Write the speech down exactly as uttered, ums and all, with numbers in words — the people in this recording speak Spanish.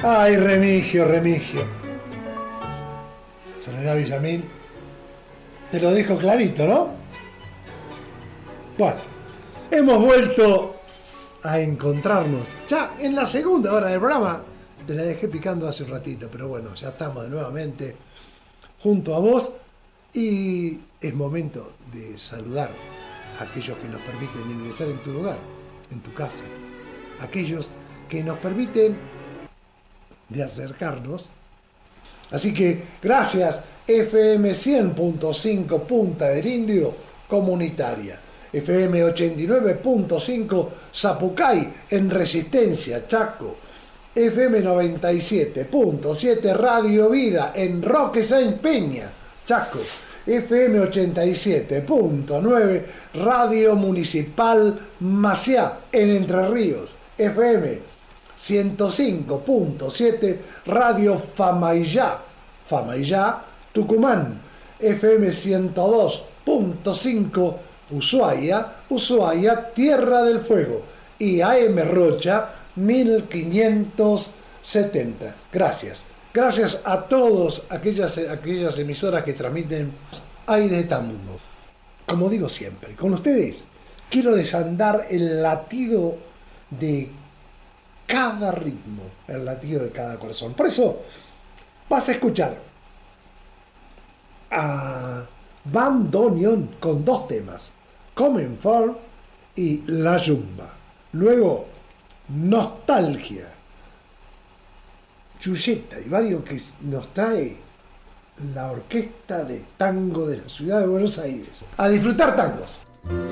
Ay, Remigio, Remigio. Soledad Villamil. Te lo dejo clarito, ¿no? Bueno, hemos vuelto a encontrarnos ya en la segunda hora del programa. Te la dejé picando hace un ratito, pero bueno, ya estamos nuevamente junto a vos y es momento de saludar a aquellos que nos permiten ingresar en tu lugar, en tu casa, aquellos que nos permiten de acercarnos. Así que gracias F M cien punto cinco Punta del Indio Comunitaria, F M ochenta y nueve punto cinco Zapucay en Resistencia, Chaco, F M noventa y siete punto siete Radio Vida en Roque Saint Peña, Chaco, F M ochenta y siete punto nueve Radio Municipal Maciá en Entre Ríos, F M ciento cinco punto siete Radio Famaillá, Famaillá, Tucumán, F M ciento dos punto cinco Ushuaia, Ushuaia, Tierra del Fuego y A M Rocha mil quinientos setenta. Gracias. Gracias a todas aquellas, aquellas emisoras que transmiten Aire de Tambo. Como digo siempre, con ustedes quiero desandar el latido de cada ritmo, el latido de cada corazón. Por eso vas a escuchar a Bandoneon con dos temas, Coming For y La Yumba. Luego, Nostalgia, Chuyeta y varios que nos trae la Orquesta de Tango de la Ciudad de Buenos Aires. A disfrutar tangos.